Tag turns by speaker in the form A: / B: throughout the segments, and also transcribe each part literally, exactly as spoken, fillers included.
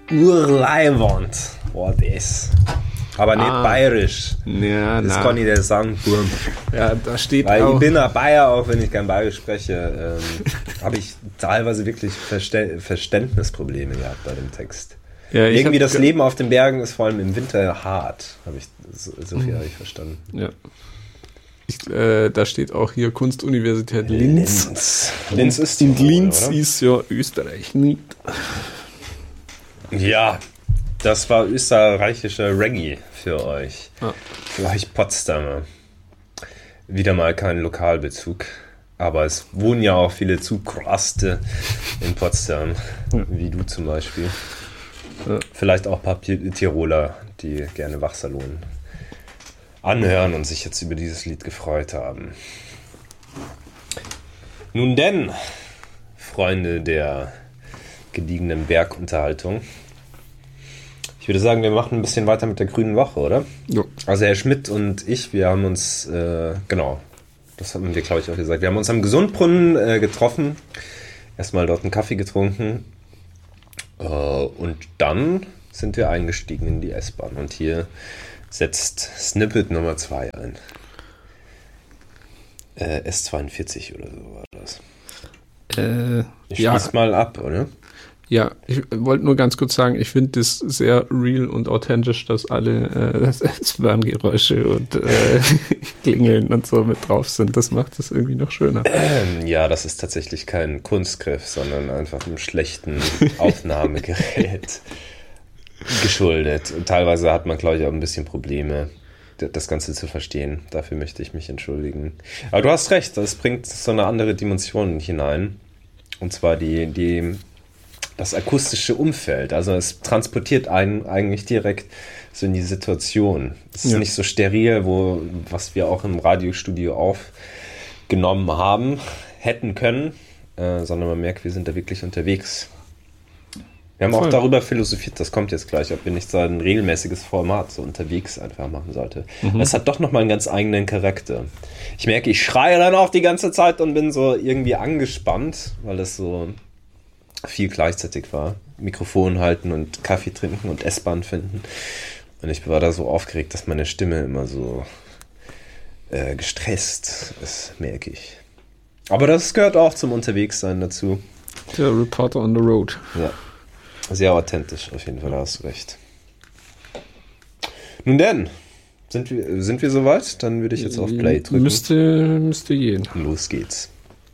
A: Urleiwand war das. Aber nicht ah. bayerisch.
B: Ja,
A: das
B: na.
A: kann ich dir sagen, Burm.
B: Ja, da steht
A: Weil
B: auch.
A: Ich bin ein Bayer, auch wenn ich kein Bayerisch spreche, ähm, habe ich teilweise wirklich Verste- Verständnisprobleme gehabt bei dem Text.
B: Ja, ich
A: Irgendwie das
B: ge-
A: Leben auf den Bergen ist vor allem im Winter hart. Habe ich so, so viel habe ich verstanden.
B: Ja. Ich, äh, da steht auch hier Kunstuniversität Linz.
A: Linz, Linz ist die
B: Und Linz
A: oder?
B: ist ja Österreich nicht.
A: Ja, das war österreichischer Reggae für euch.
B: Ah.
A: Für euch Potsdamer. Wieder mal kein Lokalbezug. Aber es wohnen ja auch viele Zugraste in Potsdam.
B: Ja.
A: Wie du zum Beispiel.
B: Ja.
A: Vielleicht auch ein paar Tiroler, die gerne Wachsalon anhören und sich jetzt über dieses Lied gefreut haben. Nun denn, Freunde der gediegenen Bergunterhaltung. Ich würde sagen, wir machen ein bisschen weiter mit der Grünen Woche, oder?
B: Ja.
A: Also Herr Schmidt und ich, wir haben uns, äh, genau, das haben wir, glaube ich, auch gesagt, wir haben uns am Gesundbrunnen äh, getroffen, erstmal dort einen Kaffee getrunken äh, und dann sind wir eingestiegen in die S-Bahn und hier setzt Snippet Nummer zwei ein. Äh, S zweiundvierzig oder so war das.
B: Äh,
A: Ich
B: ja.
A: schließ mal ab, oder?
B: Ja, ich wollte nur ganz kurz sagen, ich finde das sehr real und authentisch, dass alle äh, S-Bahn-Geräusche und äh, Klingeln und so mit drauf sind. Das macht es irgendwie noch schöner.
A: Ähm, ja, das ist tatsächlich kein Kunstgriff, sondern einfach einem schlechten Aufnahmegerät geschuldet. Und teilweise hat man, glaube ich, auch ein bisschen Probleme, das Ganze zu verstehen. Dafür möchte ich mich entschuldigen. Aber du hast recht, das bringt so eine andere Dimension hinein. Und zwar die, die, das akustische Umfeld. Also es transportiert einen eigentlich direkt so in die Situation. Es ist
B: Ja.
A: nicht so steril, wo, was wir auch im Radiostudio aufgenommen haben, hätten können, äh, sondern man merkt, wir sind da wirklich unterwegs. Wir haben
B: Voll.
A: auch darüber philosophiert, das kommt jetzt gleich, ob wir nicht so ein regelmäßiges Format so unterwegs einfach machen sollte.
B: Mhm.
A: Es hat doch nochmal einen ganz eigenen Charakter. Ich merke, ich schreie dann auch die ganze Zeit und bin so irgendwie angespannt, weil das so viel gleichzeitig war. Mikrofon halten und Kaffee trinken und S-Bahn finden. Und ich war da so aufgeregt, dass meine Stimme immer so äh, gestresst ist, merke ich. Aber das gehört auch zum Unterwegssein dazu.
B: Der Reporter on the Road.
A: Ja. Sehr authentisch, auf jeden Fall, da hast du recht. Nun denn, sind wir, sind wir soweit? Dann würde ich jetzt auf Play drücken.
B: Müsste, müsste gehen.
A: Los geht's.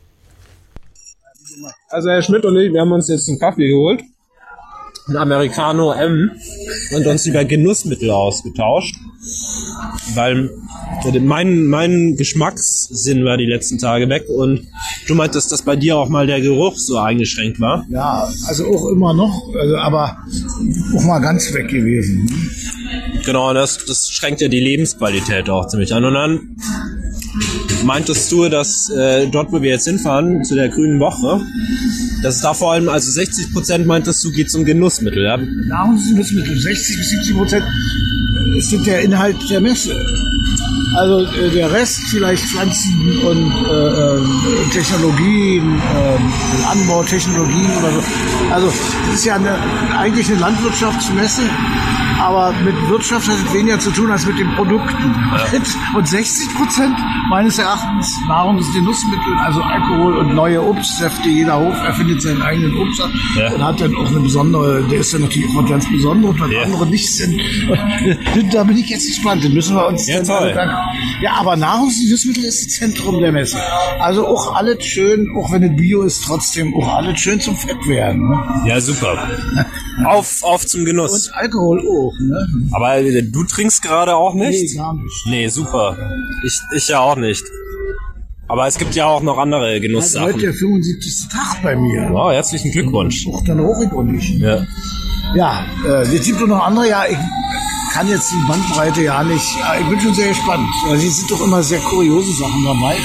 C: Also Herr Schmidt und ich, wir haben uns jetzt einen Kaffee geholt. Ein Americano M. Und uns über Genussmittel ausgetauscht. Weil mein, mein Geschmackssinn war die letzten Tage weg und du meintest, dass bei dir auch mal der Geruch so eingeschränkt war.
D: Ja, also auch immer noch, also aber auch mal ganz weg gewesen.
C: Genau, das, das schränkt ja die Lebensqualität auch ziemlich an. Und dann meintest du, dass äh, dort, wo wir jetzt hinfahren, zu der Grünen Woche, dass es da vor allem, also sechzig Prozent meintest du, geht es um Genussmittel, ja?
D: Nahrungsmittel, sechzig bis siebzig Prozent sind der Inhalt der Messe. Also äh, der Rest vielleicht Pflanzen und äh, äh, Technologien, äh, Anbautechnologien oder so. Also das ist ja eine, eigentlich eine Landwirtschaftsmesse, aber mit Wirtschaft hat es weniger zu tun als mit den Produkten.
C: Ja.
D: Und sechzig Prozent meines Erachtens Nahrungsgenussmittel, also Alkohol und neue Obstsäfte. Jeder Hof erfindet seinen eigenen Obstsaft
C: Ja.
D: und hat dann auch eine besondere, der ist dann natürlich auch ganz besonders, weil
C: Ja.
D: andere nicht sind. Da bin ich jetzt gespannt, den müssen wir uns
C: Ja,
D: dann
C: toll.
D: dann, ja, aber Nahrungsmittel ist das Zentrum der Messe. Also auch alles schön, auch wenn es Bio ist, trotzdem auch alles schön zum Fett werden. Ne?
C: Ja, super. Auf, auf zum Genuss.
D: Und Alkohol auch. Ne?
C: Aber äh, du trinkst gerade auch
D: Nee,
C: nicht?
D: gar nicht.
C: Nee, super. Ich, ich ja auch nicht. Aber es gibt ja auch noch andere
D: Also heute
C: Genusssachen.
D: der fünfundsiebzigste Tag bei mir.
C: Wow, herzlichen Glückwunsch.
D: Auch dann hoch ich und nicht.
C: Ja.
D: Ja, äh, es gibt doch noch andere, ja, ich kann jetzt die Bandbreite ja nicht, ja, ich bin schon sehr gespannt. Also es sind doch immer sehr kuriose Sachen dabei.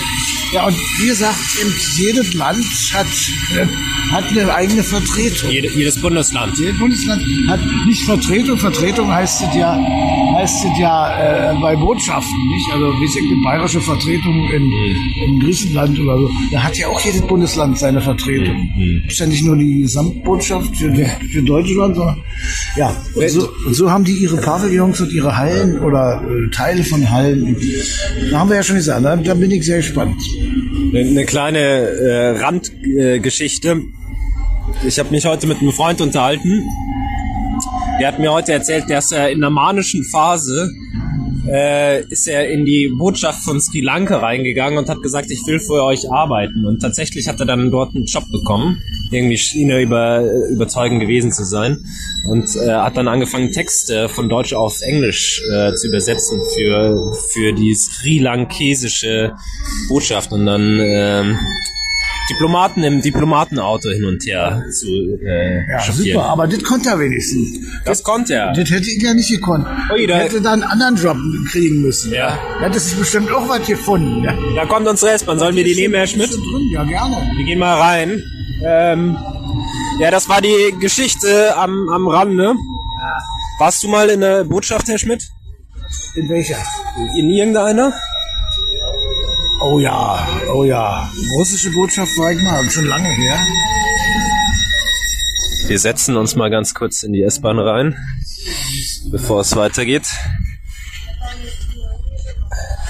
D: Ja, und wie gesagt, eben jedes Land hat, äh, hat eine eigene Vertretung.
C: Jede, jedes Bundesland.
D: Jedes Bundesland hat nicht Vertretung. Vertretung heißt es ja, heißt es ja äh, bei Botschaften, nicht? Also wie es eine bayerische Vertretung in, in Griechenland oder so. Da hat ja auch jedes Bundesland seine Vertretung.
C: Mhm.
D: Ist ja nicht nur die Gesamtbotschaft für, für Deutschland, sondern ja. Und so, und so haben die ihre Pavillons und ihre Hallen oder äh, Teile von Hallen. Da haben wir ja schon gesagt, da, da bin ich sehr gespannt.
C: Eine kleine äh, Randgeschichte. Äh, ich habe mich heute mit einem Freund unterhalten. Der hat mir heute erzählt, dass er in der manischen Phase äh, ist er in die Botschaft von Sri Lanka reingegangen und hat gesagt, ich will für euch arbeiten. Und tatsächlich hat er dann dort einen Job bekommen. Irgendwie schien er über, überzeugend gewesen zu sein. Und äh, hat dann angefangen, Texte von Deutsch auf Englisch äh, zu übersetzen für, für die sri lankesische Botschaft. Und dann ähm, Diplomaten im Diplomatenauto hin und her zu äh,
D: Ja,
C: chauffieren.
D: super, aber das konnte er wenigstens.
C: Das konnte er.
D: Das hätte ich ja nicht gekonnt.
C: Ui, da-
D: Er hätte da einen anderen Job kriegen müssen.
C: Ja.
D: Er hätte sich bestimmt auch was gefunden. Ja.
C: Da kommt unsere S-Bahn. Sollen wir die nehmen, Herr Schmidt?
D: Bist du drin? Ja, gerne.
C: Wir gehen mal rein. Ähm, ja, das war die Geschichte am, am Rande. Warst du mal in der Botschaft, Herr Schmidt?
D: In welcher?
C: In irgendeiner?
D: Oh ja, oh ja. Russische Botschaft war ich mal, schon lange her.
C: Wir setzen uns mal ganz kurz in die S-Bahn rein, bevor es weitergeht.